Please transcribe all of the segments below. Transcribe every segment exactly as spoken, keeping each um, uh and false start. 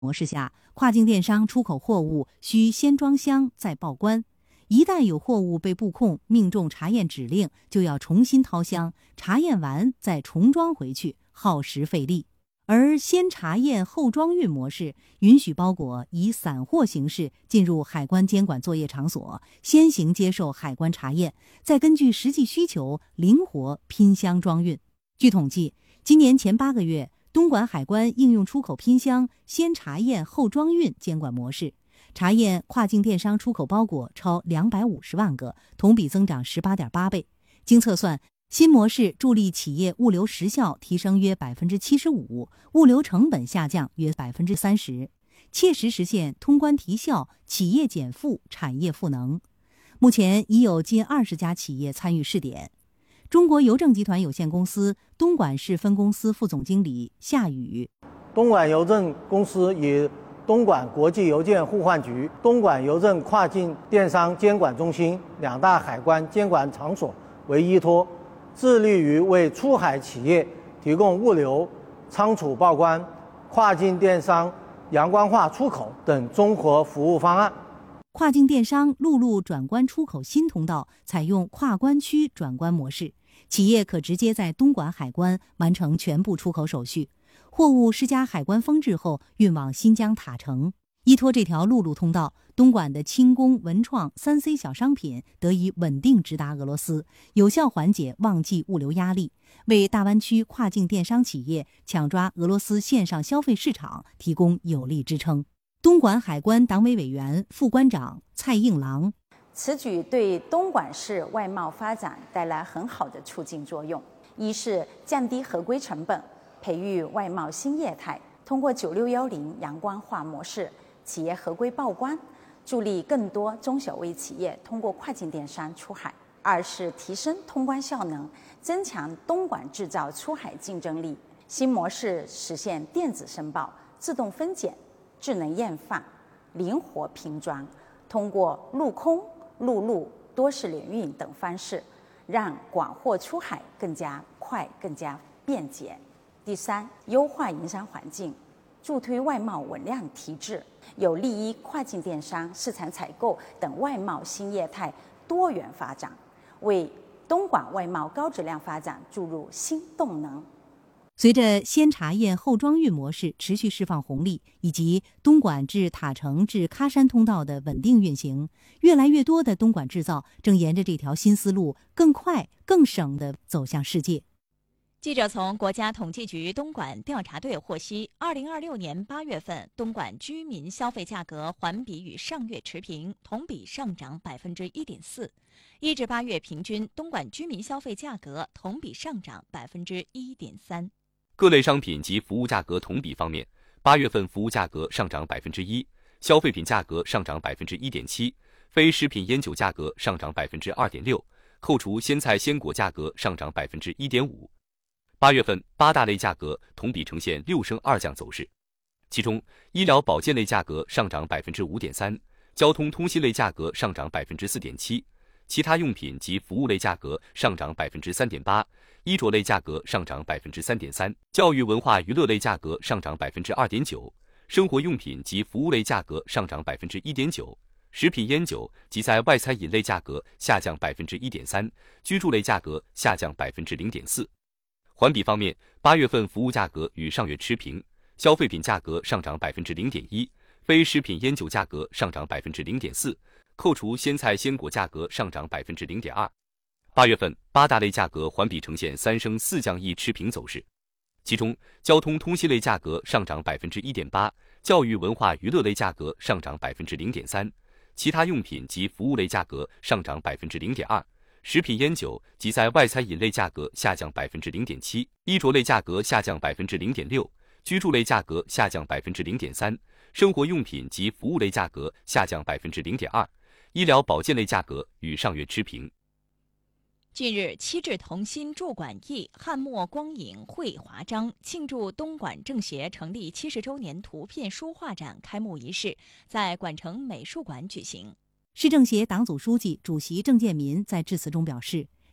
模式下，跨境电商出口货物需先装箱再报关，一旦有货物被布控命中查验指令，就要重新掏箱，查验完再重装回去，耗时费力。而先查验后装运模式允许包裹以散货形式进入海关监管作业场所，先行接受海关查验，再根据实际需求灵活拼箱装运。据统计，今年前八个月，东莞海关应用出口拼箱先查验后装运监管模式，查验跨境电商出口包裹超两百五十万个，同比增长 十八点八倍。经测算，新模式助力企业物流时效提升约 百分之七十五， 物流成本下降约 百分之三十， 切实实现通关提效、企业减负、产业赋能。目前已有近二十家企业参与试点。中国邮政集团有限公司东莞市分公司副总经理夏宇： 东莞邮政公司以东莞国际邮件互换局、东莞邮政跨境电商监管中心两大海关监管场所为依托，致力于为出海企业提供物流、仓储报关、跨境电商阳关化出口等综合服务方案。 跨境电商陆路转关出口新通道采用跨关区转关模式，企业可直接在东莞海关完成全部出口手续，货物施加海关封制后运往新疆塔城。依托这条陆路通道，东莞的轻工、文创、三 C 小商品得以稳定直达俄罗斯，有效缓解旺季物流压力，为大湾区跨境电商企业抢抓俄罗斯线上消费市场提供有力支撑。东莞海关党委委员、副关长蔡应郎： 此举对东莞市外贸发展带来很好的促进作用。一是降低合规成本，培育外贸新业态，通过九六一零阳关化模式，企业合规报关，助力更多中小微企业通过跨境电商出海。二是提升通关效能，增强东莞制造出海竞争力。新模式实现电子申报、自动分拣、智能验放、灵活拼装，通过陆空、陆路多式联运等方式，让广货出海更加快、更加便捷。第三，优化营商环境，助推外贸稳量提质，有利于跨境电商、市场采购等外贸新业态多元发展，为东莞外贸高质量发展注入新动能。 随着先查验后装运模式持续释放红利，以及东莞至塔城至喀山通道的稳定运行，越来越多的东莞制造正沿着这条新思路更快更省地走向世界。 记者从国家统计局东莞调查队获悉，二零二六年八月份，东莞居民消费价格环比与上月持平，同比上涨百分之一点四。一至八月平均，东莞居民消费价格同比上涨百分之一点三。 各类商品及服务价格同比方面，八月份服务价格上涨百分之一，消费品价格上涨百分之一点七，非食品烟酒价格上涨百分之二点六，扣除鲜菜鲜果价格上涨百分之一点五。八月份八大类价格同比呈现六升二降走势，其中医疗保健类价格上涨百分之五点三，交通通信类价格上涨百分之四点七，其他用品及服务类价格上涨百分之三点八。衣着类价格上涨百分之三点三，教育文化娱乐类价格上涨百分之二点九，生活用品及服务类价格上涨百分之一点九，食品烟酒及在外餐饮类价格下降百分之一点三，居住类价格下降百分之零点四。环比方面，八月份服务价格与上月持平，消费品价格上涨百分之零点一，非食品烟酒价格上涨百分之零点四，扣除鲜菜鲜果价格上涨百分之零点二。八月份八大类价格环比呈现三升四降一持平走势，其中交通通信类价格上涨百分之一点八，教育文化娱乐类价格上涨百分之零点三，其他用品及服务类价格上涨百分之零点二，食品烟酒及在外餐饮类价格下降百分之零点七，衣着类价格下降百分之零点六，居住类价格下降百分之零点三，生活用品及服务类价格下降百分之零点二，医疗保健类价格与上月持平。 近日，七智同心驻馆艺、汉墨光影绘华章庆祝东莞政协成立七十周年图片书画展开幕仪式在莞城美术馆举行。 市政协党组书记、主席郑建民在致辞中表示，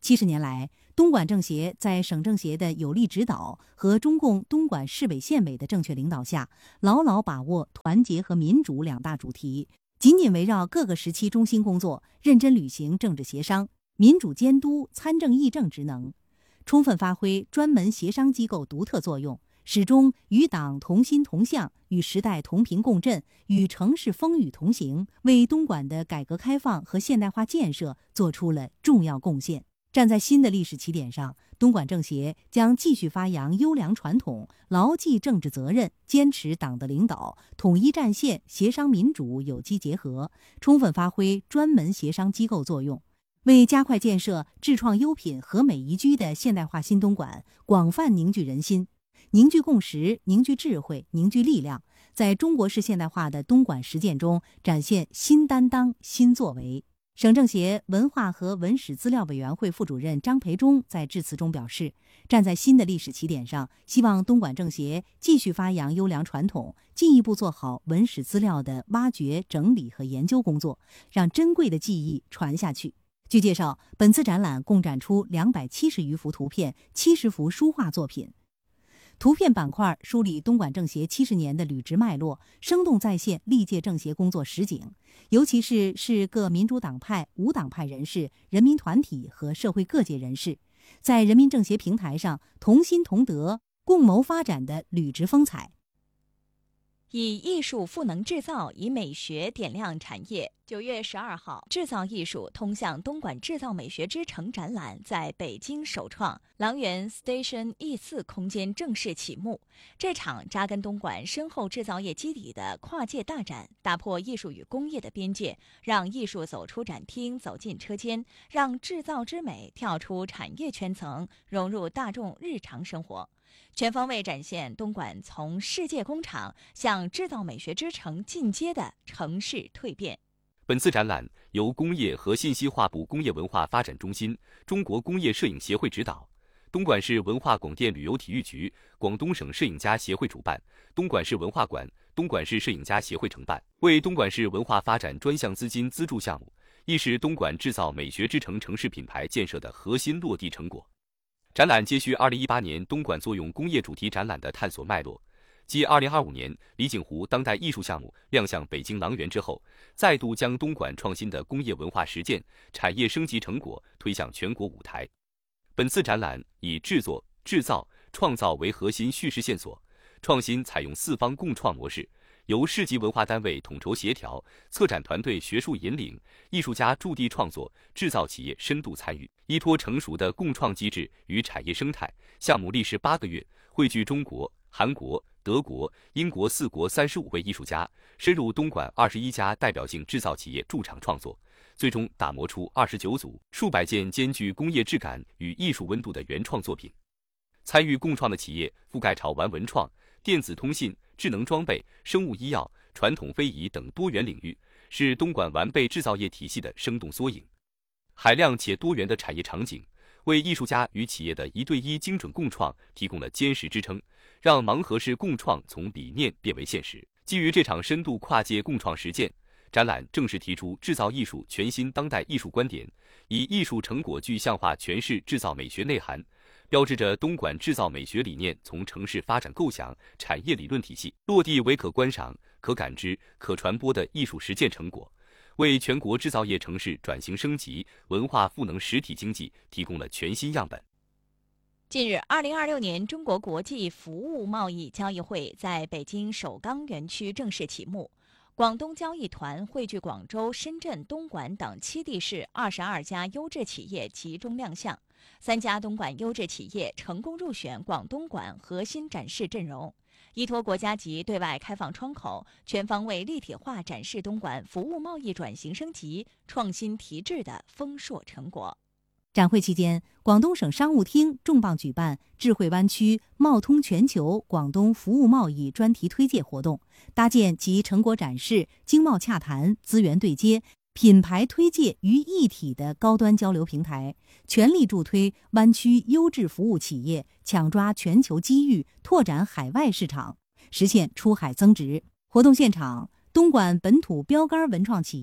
七十年来，东莞政协在省政协的有力指导和中共东莞市委县委的正确领导下，牢牢把握团结和民主两大主题，紧紧围绕各个时期中心工作，认真履行政治协商、民主监督、参政议政职能，充分发挥专门协商机构独特作用，始终与党同心同向，与时代同频共振，与城市风雨同行，为东莞的改革开放和现代化建设做出了重要贡献。站在新的历史起点上，东莞政协将继续发扬优良传统，牢记政治责任，坚持党的领导，统一战线，协商民主有机结合，充分发挥专门协商机构作用，为加快建设智创优品和美宜居的现代化新东莞广泛凝聚人心，凝聚共识，凝聚智慧，凝聚力量，在中国式现代化的东莞实践中展现新担当、新作为。省政协文化和文史资料委员会副主任张培忠在致辞中表示，站在新的历史起点上，希望东莞政协继续发扬优良传统，进一步做好文史资料的挖掘、整理和研究工作，让珍贵的记忆传下去。据介绍，本次展览共展出两百七十余幅图片、七十幅书画作品。图片板块梳理东莞政协七十年的履职脉络，生动再现历届政协工作实景，尤其是是各民主党派、无党派人士、人民团体和社会各界人士在人民政协平台上同心同德、共谋发展的履职风采。 以艺术赋能制造，以美学点亮产业。九月十二号，制造艺术通向东莞制造美学之城展览在北京首创，郎园 Station E 四空间正式启幕。这场扎根东莞深厚制造业基底的跨界大展，打破艺术与工业的边界，让艺术走出展厅，走进车间，让制造之美跳出产业圈层，融入大众日常生活。全方位展现东莞从世界工厂向制造美学之城进阶的城市蜕变。 本次展览由工业和信息化部工业文化发展中心、中国工业摄影协会指导，东莞市文化广电旅游体育局、广东省摄影家协会主办，东莞市文化馆、东莞市摄影家协会承办，为东莞市文化发展专项资金资助项目，亦是东莞制造美学之城城市品牌建设的核心落地成果。展览接续二零一八年东莞作用工业主题展览的探索脉络，继二零二五年李景湖当代艺术项目亮相北京郎园之后，再度将东莞创新的工业文化实践、产业升级成果推向全国舞台。本次展览以制作、制造、创造为核心叙事线索，创新采用四方共创模式，由市级文化单位统筹协调，策展团队学术引领，艺术家驻地创作，制造企业深度参与，依托成熟的共创机制与产业生态，项目历时八个月，汇聚中国、韩国、德国、英国四国三十五位艺术家，深入东莞二十一家代表性制造企业驻场创作，最终打磨出二十九组数百件兼具工业质感与艺术温度的原创作品。参与共创的企业覆盖潮玩文创、电子通信、智能装备、生物医药、传统非遗等多元领域，是东莞完备制造业体系的生动缩影。海量且多元的产业场景，为艺术家与企业的一对一精准共创提供了坚实支撑，让盲盒式共创从理念变为现实。基于这场深度跨界共创实践，展览正式提出制造艺术全新当代艺术观点，以艺术成果具象化诠释制造美学内涵，标志着东莞制造美学理念从城市发展构想、产业理论体系落地为可观赏、可感知、可传播的艺术实践成果，为全国制造业城市转型升级、文化赋能实体经济提供了全新样本。 近日，二零二六年中国国际服务贸易交易会在北京首钢园区正式启幕。广东交易团汇聚广州、深圳、东莞等七地市二十二家优质企业集中亮相，三家东莞优质企业成功入选广东莞核心展示阵容，依托国家级对外开放窗口，全方位立体化展示东莞服务贸易转型升级、创新提质的丰硕成果。 展会期间，广东省商务厅重磅举办智慧湾区贸通全球广东服务贸易专题推介活动，搭建集成果展示、经贸洽谈、资源对接、品牌推介于一体的高端交流平台，全力助推湾区优质服务企业抢抓全球机遇，拓展海外市场，实现出海增值。活动现场，东莞本土标杆文创企业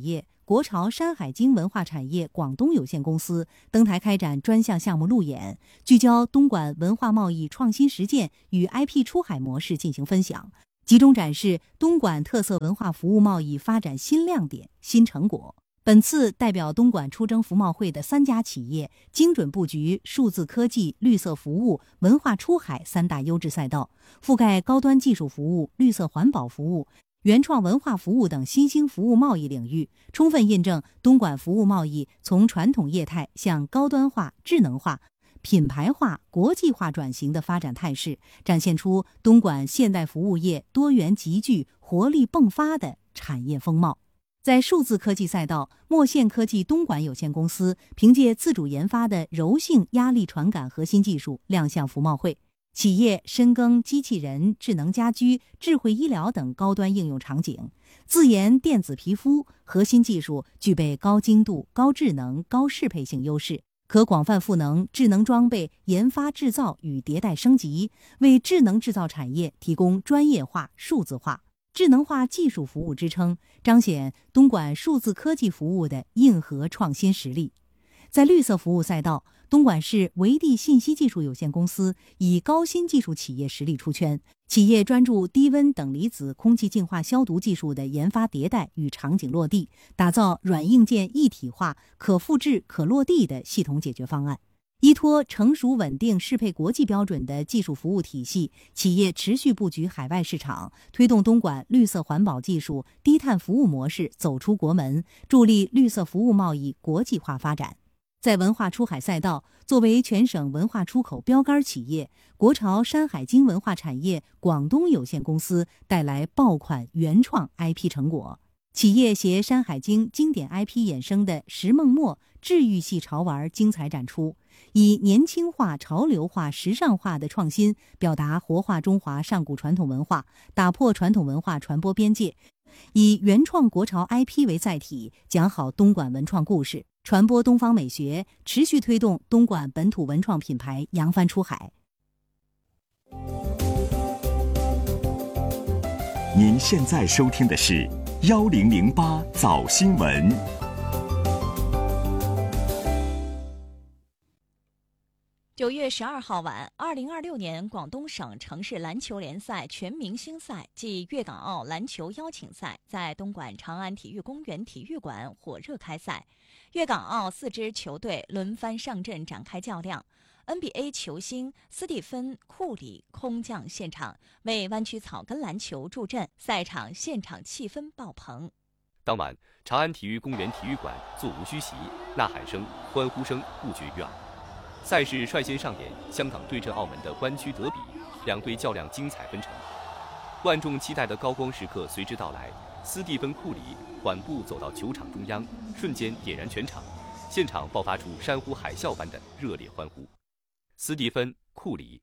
国潮山海经文化产业广东有限公司登台开展专项项目路演，聚焦东莞文化贸易创新实践与 I P 出海模式进行分享，集中展示东莞特色文化服务贸易发展新亮点、新成果。本次代表东莞出征服贸会的三家企业，精准布局数字科技、绿色服务、文化出海三大优质赛道，覆盖高端技术服务、绿色环保服务、原创文化服务等新兴服务贸易领域，充分印证东莞服务贸易从传统业态向高端化、智能化、品牌化、国际化转型的发展态势，展现出东莞现代服务业多元集聚、活力迸发的产业风貌。在数字科技赛道，墨线科技东莞有限公司凭借自主研发的柔性压力传感核心技术亮相服贸会。企业深耕机器人、智能家居、智慧医疗等高端应用场景，自研电子皮肤核心技术具备高精度、高智能、高适配性优势，可广泛赋能智能装备研发制造与迭代升级，为智能制造产业提供专业化、数字化、智能化技术服务支撑，彰显东莞数字科技服务的硬核创新实力。在绿色服务赛道，东莞市维地信息技术有限公司以高新技术企业实力出圈，企业专注低温等离子空气净化消毒技术的研发迭代与场景落地，打造软硬件一体化、可复制、可落地的系统解决方案。依托成熟稳定适配国际标准的技术服务体系，企业持续布局海外市场，推动东莞绿色环保技术、低碳服务模式走出国门，助力绿色服务贸易国际化发展。在文化出海赛道，作为全省文化出口标杆企业，国潮山海经文化产业广东有限公司带来爆款原创 I P 成果。企业携山海经经典 I P 衍生的石梦墨治愈系潮玩精彩展出，以年轻化、潮流化、时尚化的创新，表达活化中华上古传统文化，打破传统文化传播边界，以原创国潮 I P 为载体，讲好东莞文创故事，传播东方美学，持续推动东莞本土文创品牌扬帆出海。 您现在收听的是幺零零八早新闻。 九月十二号晚，二零二六年广东省城市篮球联赛全明星赛暨粤港澳篮球邀请赛在东莞长安体育公园体育馆火热开赛，粤港澳四支球队轮番上阵展开较量。N B A 球星斯蒂芬·库里空降现场，为湾区草根篮球助阵，赛场现场气氛爆棚。 当晚，长安体育公园体育馆座无虚席，呐喊声、欢呼声不绝于耳。赛事率先上演香港对阵澳门的湾区德比，两队较量精彩纷呈。万众期待的高光时刻随之到来，斯蒂芬·库里缓步走到球场中央，瞬间点燃全场，现场爆发出山呼海啸般的热烈欢呼。斯蒂芬·库里。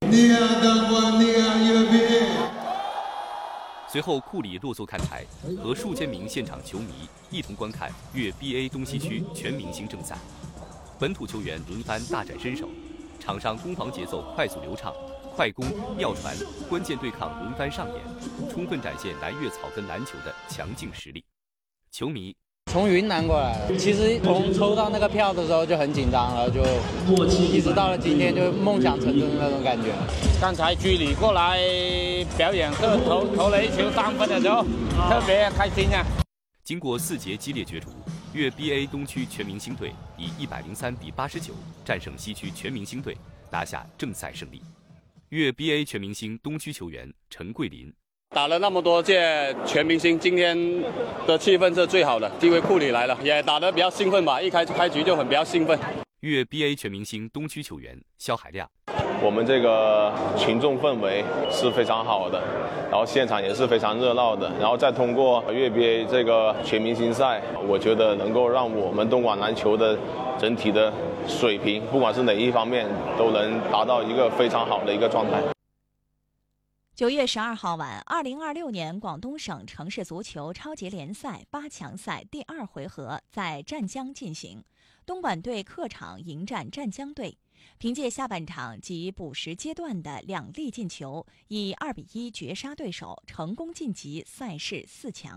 随后，库里落座看台，和数千名现场球迷一同观看粤 B A 东西区全明星正赛。本土球员轮番大展身手，场上攻防节奏快速流畅，快攻、妙传、关键对抗轮番上演，充分展现南粤草根篮球的强劲实力。球迷。 从云南过来的，其实从抽到那个票的时候就很紧张了，就一直到了今天就梦想成真的那种感觉。 刚才居里过来表演，就投投了一球三分的时候，特别开心啊！ 经过四节激烈角逐，粤 B A 东区全明星队以一百零三比八十九战胜西区全明星队，拿下正赛胜利。粤 B A 全明星东区球员陈桂林。 打了那么多届全明星，今天的气氛是最好的，因为库里来了，也打得比较兴奋吧，一开开局就很比较兴奋。 粤 B A 全明星东区球员肖海亮， 我们这个群众氛围是非常好的，然后现场也是非常热闹的，然后再通过粤 B A 这个全明星赛，我觉得能够让我们东莞篮球的整体的水平，不管是哪一方面，都能达到一个非常好的一个状态。 九月十二号晚，二零二六年广东省城市足球超级联赛八强赛第二回合在湛江进行，东莞队客场迎战湛江队，凭借下半场及补时阶段的两粒进球，以二比一绝杀对手，成功晋级赛事四强。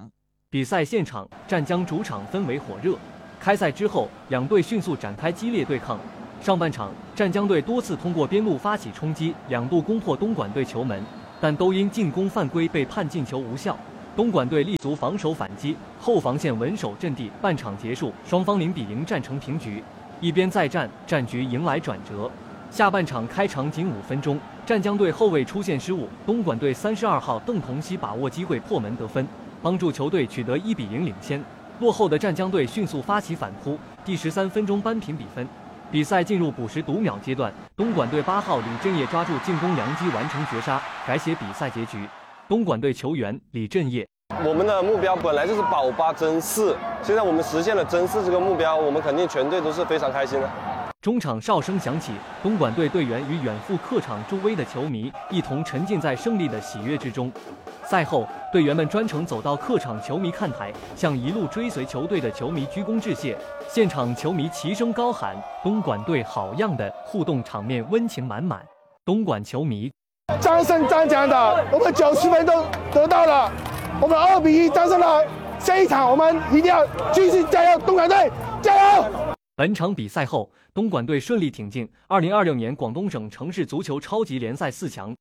比赛现场，湛江主场氛围火热。开赛之后，两队迅速展开激烈对抗。上半场，湛江队多次通过边路发起冲击，两度攻破东莞队球门，但都因进攻犯规被判进球无效。东莞队立足防守反击，后防线稳守阵地。半场结束，双方零比零战成平局。一边再战，战局迎来转折。下半场开场仅五分钟，湛江队后卫出现失误，东莞队三十二号邓同熙把握机会破门得分，帮助球队取得一比零领先。落后的湛江队迅速发起反扑，第十三分钟扳平比分。比赛进入补时读秒阶段，东莞队八号李振业抓住进攻良机完成绝杀，改写比赛结局。东莞队球员李振业： 我们的目标本来就是保八争四，现在我们实现了争四这个目标，我们肯定全队都是非常开心的。 中场哨声响起，东莞队队员与远赴客场助威的球迷一同沉浸在胜利的喜悦之中。赛后，队员们专程走到客场球迷看台，向一路追随球队的球迷鞠躬致谢。现场球迷齐声高喊“东莞队好样的”，互动场面温情满满。东莞球迷： 战胜湛江的，我们九十分都得到了，我们二比一战胜了这一场，我们一定要继续加油，东莞队加油！ 本场比赛后，东莞队顺利挺进二零二六年广东省城市足球超级联赛四强。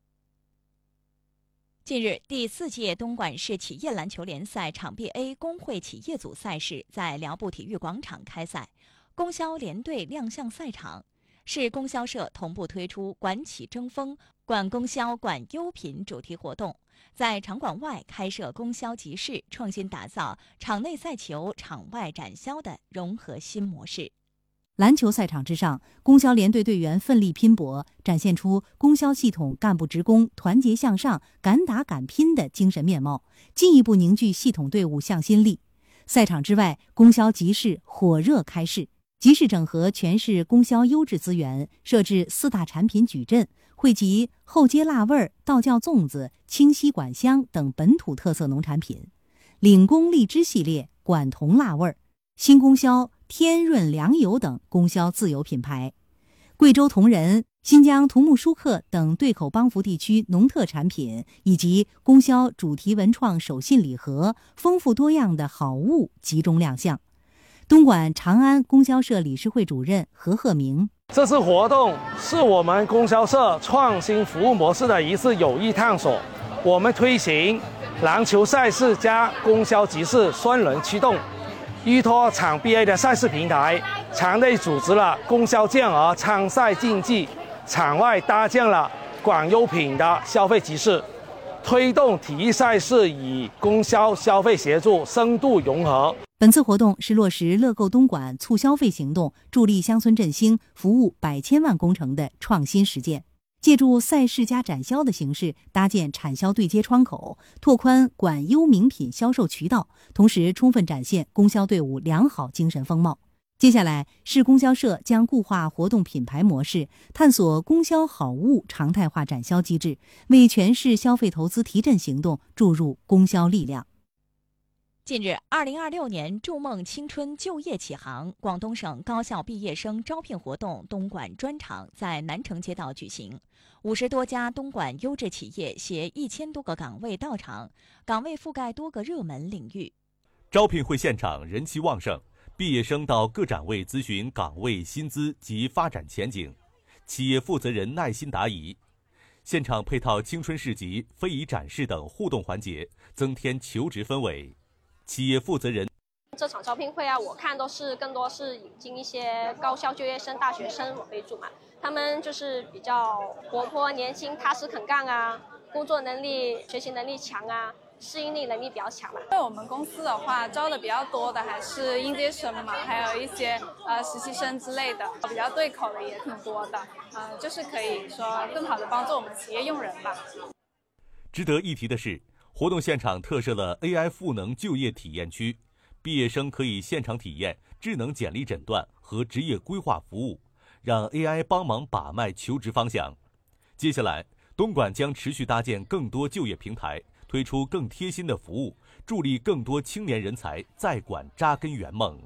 近日，第四届东莞市企业篮球联赛场地 A 工会企业组赛事在辽埠体育广场开赛，供销联队亮相赛场。市供销社同步推出“管企争锋，管供销管优品”主题活动，在场馆外开设供销集市，创新打造场内赛球、场外展销的融合新模式。 篮球赛场之上，供销联队队员奋力拼搏，展现出供销系统干部职工团结向上、敢打敢拼的精神面貌，进一步凝聚系统队伍向心力。赛场之外，供销集市火热开市。集市整合全市供销优质资源，设置四大产品矩阵，汇集后街辣味、道教粽子、清溪管香等本土特色农产品，领工荔枝系列、管桐辣味、新供销、天润粮油等供销自有品牌，贵州铜仁、新疆土木舒克等对口帮扶地区农特产品，以及供销主题文创手信礼盒，丰富多样的好物集中亮相。东莞长安供销社理事会主任何鹤鸣： 这次活动是我们供销社创新服务模式的一次有益探索。我们推行篮球赛事加供销集市双轮驱动，依托场 B A 的赛事平台，场内组织了供销健儿参赛竞技，场外搭建了管优品的消费集市，推动体育赛事与供销消费协助深度融合。 本次活动是落实乐购东莞促消费行动，助力乡村振兴、服务百千万工程的创新实践。借助赛事加展销的形式，搭建产销对接窗口，拓宽管优名品销售渠道，同时充分展现供销队伍良好精神风貌。接下来，市供销社将固化活动品牌模式，探索供销好物常态化展销机制，为全市消费投资提振行动注入供销力量。 近日，二零二六年筑梦青春就业启航广东省高校毕业生招聘活动东莞专场在南城街道举行，五十多家东莞优质企业携一千多个岗位到场，岗位覆盖多个热门领域。 招聘会现场人气旺盛，毕业生到各展位咨询岗位薪资及发展前景，企业负责人耐心答疑。现场配套青春市集、非遗展示等互动环节，增添求职氛围。企业负责人： 这场招聘会啊，我看都是更多是引进一些高校就业生、大学生为主嘛。他们就是比较活泼、年轻、踏实肯干啊，工作能力、学习能力强啊，适应力能力比较强嘛。 对我们公司的话，招的比较多的还是应届生嘛，还有一些呃实习生之类的，比较对口的也挺多的，呃，就是可以说更好的帮助我们企业用人吧。 值得一提的是，活动现场特设了 A I 赋能就业体验区，毕业生可以现场体验智能简历诊断和职业规划服务，让 A I 帮忙把脉求职方向。接下来，东莞将持续搭建更多就业平台，推出更贴心的服务，助力更多青年人才在莞扎根圆梦。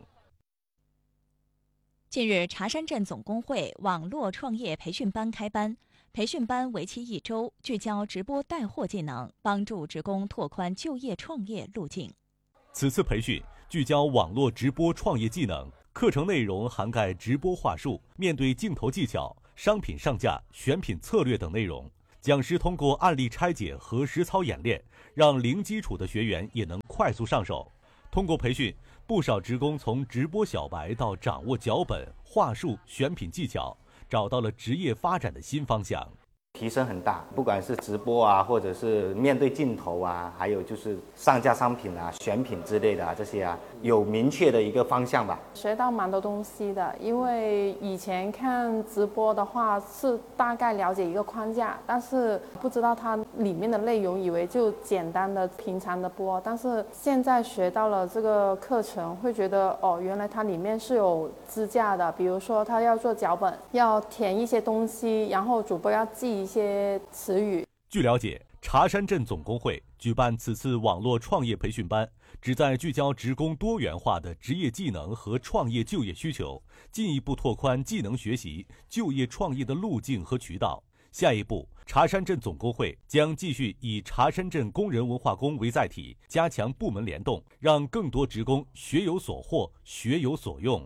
近日，茶山镇总工会网络创业培训班开班。培训班为期一周，聚焦直播带货技能，帮助职工拓宽就业创业路径。 此次培训聚焦网络直播创业技能，课程内容涵盖直播话术、面对镜头技巧、商品上架、选品策略等内容。讲师通过案例拆解和实操演练，让零基础的学员也能快速上手。通过培训，不少职工从直播小白到掌握脚本、话术、选品技巧，找到了职业发展的新方向。 提升很大，不管是直播啊，或者是面对镜头啊，还有就是上架商品啊、选品之类的啊，这些啊，有明确的一个方向吧。 学到蛮多东西的，因为以前看直播的话是大概了解一个框架，但是不知道它里面的内容，以为就简单的平常的播，但是现在学到了这个课程，会觉得哦，原来它里面是有支架的，比如说他要做脚本，要填一些东西，然后主播要记一些词语。 据了解，茶山镇总工会举办此次网络创业培训班，旨在聚焦职工多元化的职业技能和创业就业需求，进一步拓宽技能学习、就业创业的路径和渠道。下一步，茶山镇总工会将继续以茶山镇工人文化宫为载体，加强部门联动，让更多职工学有所获、学有所用。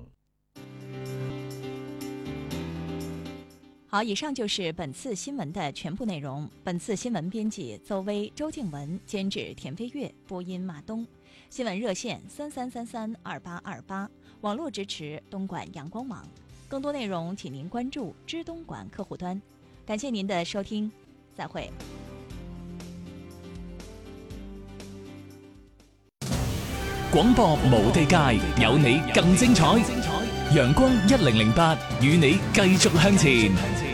好，以上就是本次新闻的全部内容。本次新闻编辑邹薇、周静文，监制田飞跃，播音马东。新闻热线三三三三二八二八，网络支持东莞阳光网。更多内容请您关注知东莞客户端。感谢您的收听，再会。 廣播無地界，有你更精彩。陽光一零零八，與你繼續向前。